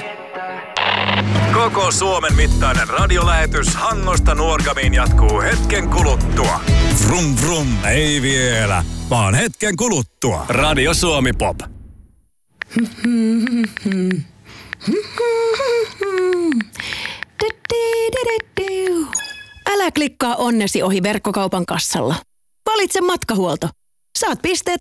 Koko Suomen mittainen radiolähetys Hangosta Nuorgamiin jatkuu hetken kuluttua. Vrum vrum, ei vielä, vaan hetken kuluttua. Radio Suomi Pop. Älä klikkaa onnesi ohi verkkokaupan kassalla. Valitse matkahuolto. Saat pisteet